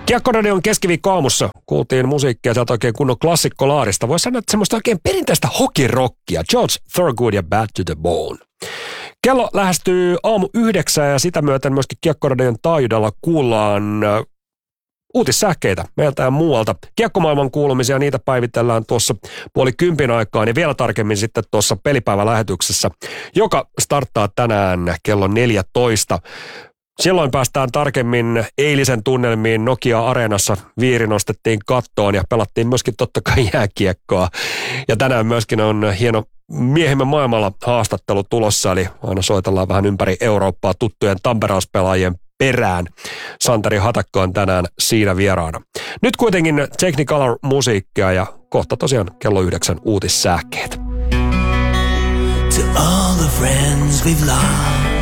Kiekkoradion keskiviikkoaamussa kuultiin musiikkia sieltä oikein kunnon klassikkolaarista. Voisi sanoa, että semmoista oikein perinteistä hokirockia. George Thorogood ja Bad to the Bone. Kello lähestyy 8:00 ja sitä myöten myöskin Kiekkoradion taajuudella kuullaan uutissähkeitä meiltä ja muualta. Kiekkomaailman kuulumisia, niitä päivitellään tuossa 9:30 aikaan ja vielä tarkemmin sitten tuossa pelipäivälähetyksessä, joka starttaa tänään kello 14. Silloin päästään tarkemmin eilisen tunnelmiin. Nokia-areenassa viiri nostettiin kattoon ja pelattiin myöskin totta kai jääkiekkoa. Ja tänään myöskin on hieno miehemme maailmalla haastattelu tulossa, eli aina soitellaan vähän ympäri Eurooppaa tuttujen tamperelaispelaajien perään. Santeri Hatakka on tänään siinä vieraana. Nyt kuitenkin Technicolor-musiikkia ja kohta tosiaan kello 9 uutissähkeet. To all the friends we've lost,